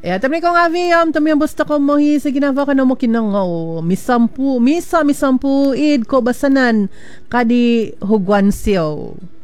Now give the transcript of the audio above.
Tapi kung aviyam, tami ang basta ko mohi sa ginava ka na mo kinangaw. Misampu id ko basanan kadi hugwan siyo.